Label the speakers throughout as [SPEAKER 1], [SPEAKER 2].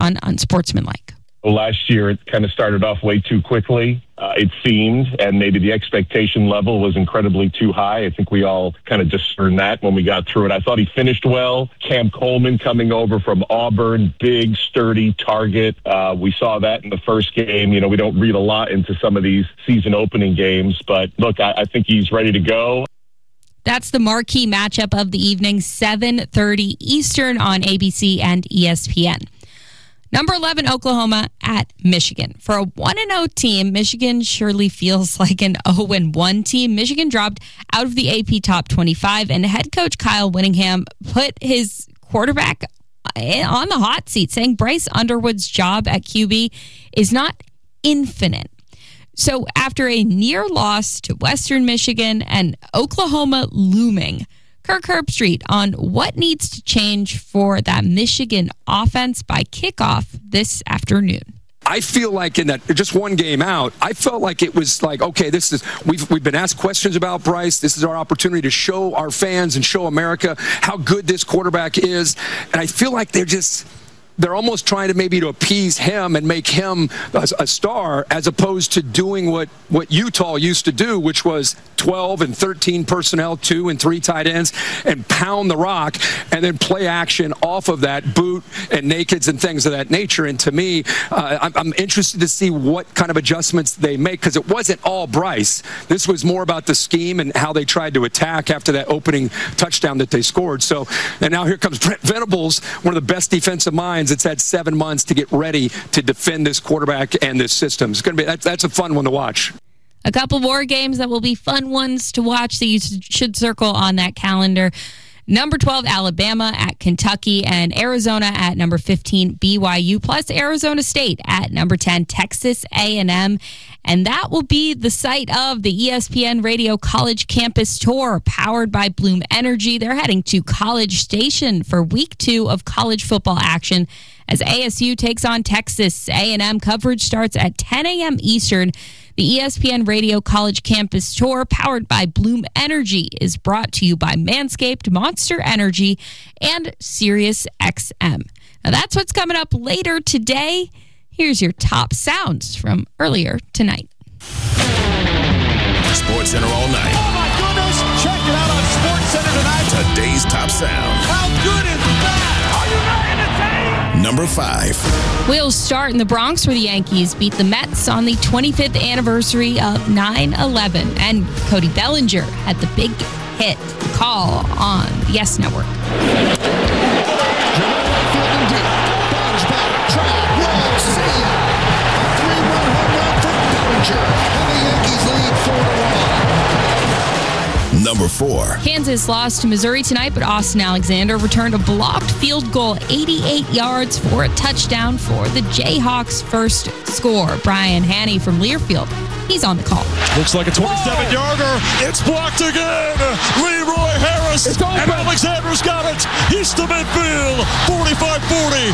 [SPEAKER 1] unsportsmanlike.
[SPEAKER 2] Last year, it kind of started off way too quickly, it seemed, and maybe the expectation level was incredibly too high. I think we all kind of discerned that when we got through it. I thought he finished well. Cam Coleman coming over from Auburn, big, sturdy target. We saw that in the first game. You know, we don't read a lot into some of these season opening games, but look, I think he's ready to go.
[SPEAKER 1] That's the marquee matchup of the evening, 7:30 Eastern on ABC and ESPN. Number 11, Oklahoma at Michigan. For a 1-0 team, Michigan surely feels like an 0-1 team. Michigan dropped out of the AP Top 25, and head coach Kyle Whittingham put his quarterback on the hot seat, saying Bryce Underwood's job at QB is not infinite. So after a near loss to Western Michigan and Oklahoma looming, Kirk Herbstreit on what needs to change for that Michigan offense by kickoff this afternoon.
[SPEAKER 3] I feel like in that just one game out, I felt like it was like, okay, this is we've been asked questions about Bryce. This is our opportunity to show our fans and show America how good this quarterback is. And I feel like they're almost trying to maybe to appease him and make him a star, as opposed to doing what Utah used to do, which was 12 and 13 personnel, 2 and 3 tight ends, and pound the rock and then play action off of that, boot and nakeds and things of that nature. And to me, I'm interested to see what kind of adjustments they make, because it wasn't all Bryce. This was more about the scheme and how they tried to attack after that opening touchdown that they scored. So, and now here comes Brent Venables, one of the best defensive minds. It's had 7 months to get ready to defend this quarterback and this system. It's going to be that's a fun one to watch.
[SPEAKER 1] A couple more games that will be fun ones to watch that you should circle on that calendar. Number 12, Alabama at Kentucky, and Arizona at number 15, BYU, plus Arizona State at number 10, Texas A&M. And that will be the site of the ESPN Radio College Campus Tour, powered by Bloom Energy. They're heading to College Station for week 2 of college football action as ASU takes on Texas A&M. Coverage starts at 10 a.m. Eastern. The ESPN Radio College Campus Tour, powered by Bloom Energy, is brought to you by Manscaped, Monster Energy, and SiriusXM. Now that's what's coming up later today. Here's your top sounds from earlier tonight.
[SPEAKER 4] Sports Center all night.
[SPEAKER 5] Oh my goodness! Check it out on Sports Center tonight.
[SPEAKER 4] Today's top sound.
[SPEAKER 5] How good is that? Are you not entertained?
[SPEAKER 4] Number 5.
[SPEAKER 1] We'll start in the Bronx, where the Yankees beat the Mets on the 25th anniversary of 9/11. And Cody Bellinger had the big hit call on the Yes Network.
[SPEAKER 4] Number 4.
[SPEAKER 1] Kansas lost to Missouri tonight, but Austin Alexander returned a blocked field goal 88 yards for a touchdown for the Jayhawks' first score. Brian Haney from Learfield, he's on the call.
[SPEAKER 6] Looks like a 27-yarder. It's blocked again. Leroy Harris. And Alexander's got it. He's to midfield. 45-40,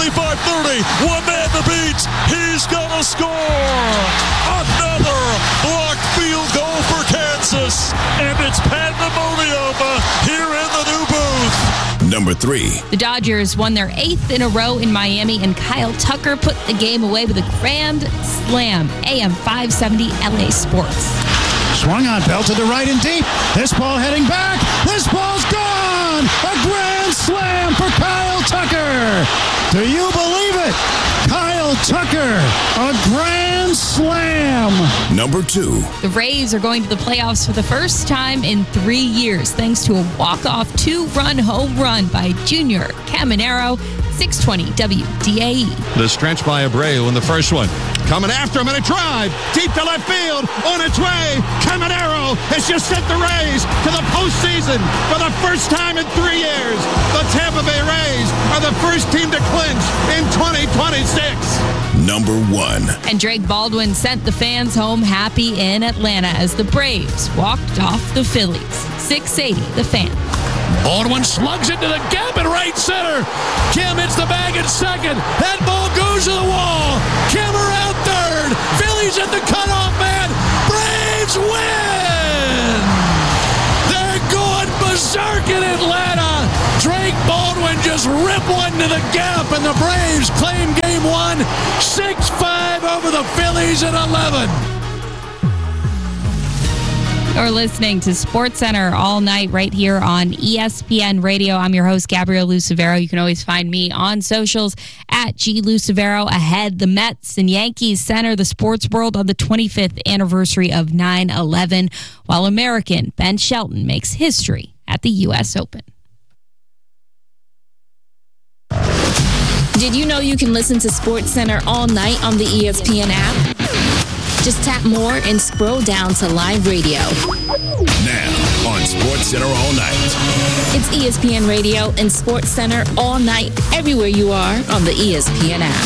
[SPEAKER 6] 35-30. One man to beat. He's going to score. Another blocked field goal for Kansas. And it's pandemonium here in the new booth.
[SPEAKER 4] Number 3.
[SPEAKER 1] The Dodgers won their 8th in a row in Miami, and Kyle Tucker put the game away with a grand slam. AM 570 LA Sports.
[SPEAKER 7] Swung on, belted to right and deep. This ball heading back. This ball's gone. A grand slam for Kyle Tucker. Do you believe it? Kyle Tucker, a grand slam.
[SPEAKER 4] Number 2.
[SPEAKER 1] The Rays are going to the playoffs for the first time in 3 years, thanks to a walk-off 2-run home run by Junior Caminero. 620 WDAE.
[SPEAKER 6] The stretch by Abreu in the first one. Coming after him in a drive. Deep to left field. On its way. Caminero has just sent the Rays to the postseason for the first time in 3 years. The Tampa Bay Rays are the first team to clinch in 2026.
[SPEAKER 4] Number 1.
[SPEAKER 1] And Drake Baldwin sent the fans home happy in Atlanta as the Braves walked off the Phillies. 680 The Fan.
[SPEAKER 6] Baldwin slugs into the gap in right center. Kim hits the bag at second. That ball goes to the wall. Kim around third. Phillies at the cutoff man. Braves win! They're going berserk in Atlanta. Drake Baldwin just ripped one to the gap, and the Braves claim game.
[SPEAKER 7] the Phillies at 11.
[SPEAKER 1] You're listening to SportsCenter all night right here on ESPN Radio. I'm your host, Gabrielle Lucevero. You can always find me on socials at G. Lucevero. Ahead, the Mets and Yankees center the sports world on the 25th anniversary of 9/11, while American Ben Shelton makes history at the U.S. Open.
[SPEAKER 8] Did you know you can listen to SportsCenter all night on the ESPN app? Just tap more and scroll down to live radio.
[SPEAKER 4] Now on SportsCenter all night.
[SPEAKER 8] It's ESPN Radio and SportsCenter all night, everywhere you are on the ESPN app.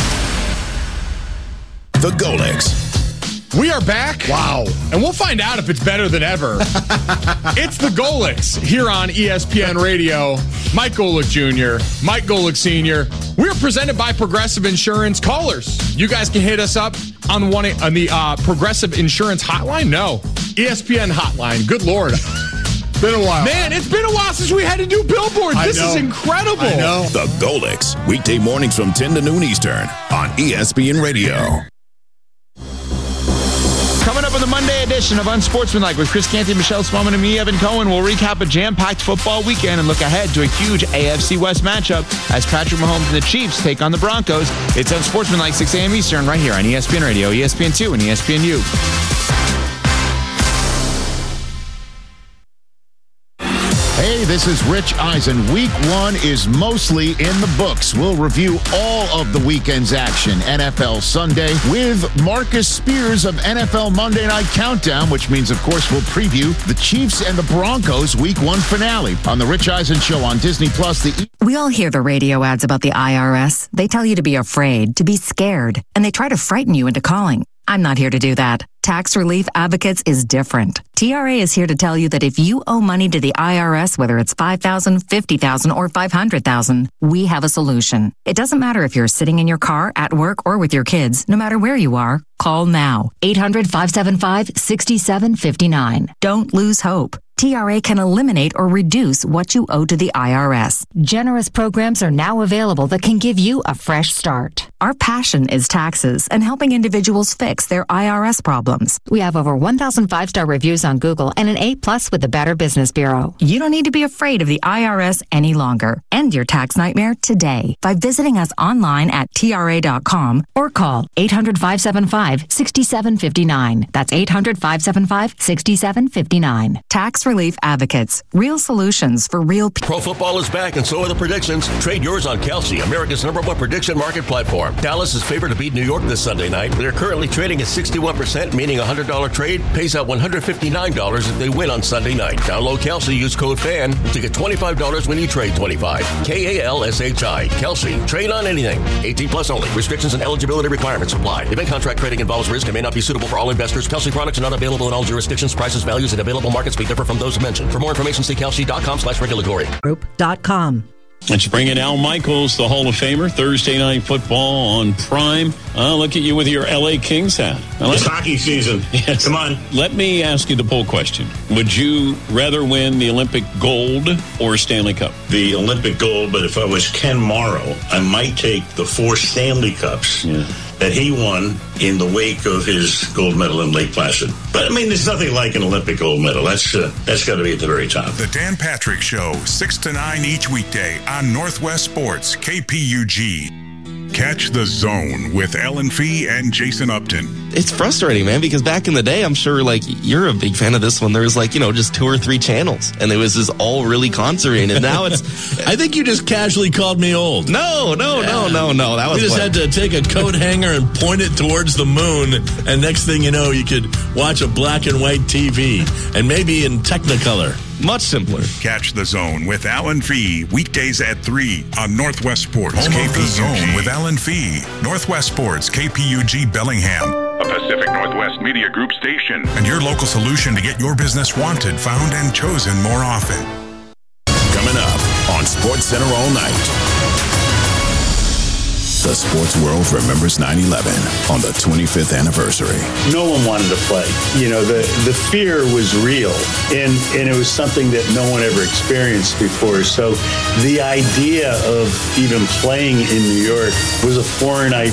[SPEAKER 4] The Golix.
[SPEAKER 9] We are back.
[SPEAKER 7] Wow.
[SPEAKER 9] And we'll find out if it's better than ever. It's the Golix here on ESPN Radio. Mike Golick Jr., Mike Golick Sr. We're presented by Progressive Insurance. Callers, you guys can hit us up on the Progressive Insurance hotline. No, ESPN hotline. Good Lord.
[SPEAKER 7] Been a while.
[SPEAKER 9] Man, it's been a while since we had to do billboards. This is incredible.
[SPEAKER 4] I know. The Golix. Weekday mornings from 10 to noon Eastern on ESPN Radio.
[SPEAKER 10] Coming up on the Monday edition of Unsportsmanlike with Chris Canty, Michelle Swellman, and me, Evan Cohen, we'll recap a jam-packed football weekend and look ahead to a huge AFC West matchup as Patrick Mahomes and the Chiefs take on the Broncos. It's Unsportsmanlike, 6 a.m. Eastern, right here on ESPN Radio, ESPN2, and ESPNU.
[SPEAKER 7] Hey, this is Rich Eisen. Week 1 is mostly in the books. We'll review all of the weekend's action. NFL Sunday with Marcus Spears of NFL Monday Night Countdown, which means, of course, we'll preview the Chiefs and the Broncos Week 1 finale on The Rich Eisen Show on Disney+.
[SPEAKER 11] We all hear the radio ads about the IRS. They tell you to be afraid, to be scared, and they try to frighten you into calling. I'm not here to do that. Tax Relief Advocates is different. TRA is here to tell you that if you owe money to the IRS, whether it's $5,000, $50,000, or $500,000, we have a solution. It doesn't matter if you're sitting in your car, at work, or with your kids. No matter where you are, call now. 800-575-6759. Don't lose hope. TRA can eliminate or reduce what you owe to the IRS. Generous programs are now available that can give you a fresh start. Our passion is taxes and helping individuals fix their IRS problems. We have over 1,000 5-star reviews on Google and an A+ with the Better Business Bureau. You don't need to be afraid of the IRS any longer. End your tax nightmare today by visiting us online at TRA.com or call 800-575-6759. That's 800-575-6759. Tax Relief Advocates. Real solutions for real people.
[SPEAKER 12] Pro football is back, and so are the predictions. Trade yours on Kelsey, America's #1 prediction market platform. Dallas is favored to beat New York this Sunday night. They're currently trading at 61%, meaning a $100 trade pays out $159 if they win on Sunday night. Download Kelsey, use code FAN to get $25 when you trade $25. KALSHI. Kelsey. Trade on anything. 18+ only. Restrictions and eligibility requirements apply. Event contract trading involves risk and may not be suitable for all investors. Kelsey products are not available in all jurisdictions. Prices, values, and available markets may differ from those mentioned. For more information, see kelsey.com/regulatory.
[SPEAKER 11] Group.com.
[SPEAKER 13] Let's bring in Al Michaels, the Hall of Famer. Thursday Night Football on Prime. Look at you with your LA Kings hat.
[SPEAKER 14] It's hockey season.
[SPEAKER 13] Yes.
[SPEAKER 14] Come on.
[SPEAKER 13] Let me ask you the poll question. Would you rather win the Olympic gold or Stanley Cup?
[SPEAKER 14] The Olympic gold, but if I was Ken Morrow, I might take the 4 Stanley Cups that he won in the wake of his gold medal in Lake Placid. But, I mean, there's nothing like an Olympic gold medal. That's got to be at the very top.
[SPEAKER 15] The Dan Patrick Show, 6 to 9 each weekday on Northwest Sports, KPUG. Catch The Zone with Ellen Fee and Jason Upton.
[SPEAKER 16] It's frustrating, man, because back in the day, I'm sure, you're a big fan of this one. There was, just 2 or 3 channels, and it was just all really concentrated. And now it's...
[SPEAKER 17] I think you just casually called me old.
[SPEAKER 16] No. That was...
[SPEAKER 17] You just had to take a coat hanger and point it towards the moon, and next thing you know, you could watch a black and white TV, and maybe in Technicolor.
[SPEAKER 16] Much simpler.
[SPEAKER 15] Catch The Zone with Alan Fee weekdays at 3 on Northwest Sports.
[SPEAKER 4] Home
[SPEAKER 15] KPUG.
[SPEAKER 4] of The
[SPEAKER 15] Zone with Alan Fee. Northwest Sports, KPUG Bellingham. A Pacific Northwest Media Group station. And your local solution to get your business wanted, found, and chosen more often.
[SPEAKER 4] Coming up on SportsCenter all night. The sports world remembers 9/11 on the 25th anniversary.
[SPEAKER 18] No one wanted to play. The fear was real, and it was something that no one ever experienced before. So the idea of even playing in New York was a foreign idea.